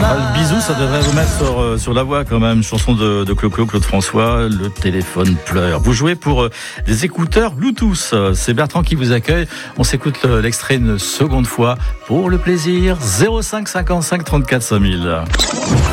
Le bisou, ça devrait vous mettre sur la voie quand même. Chanson de Claude François, le téléphone pleure. Vous jouez pour des écouteurs Bluetooth. C'est Bertrand qui vous accueille. On s'écoute l'extrait une seconde fois pour le plaisir. 05 55 34 5000.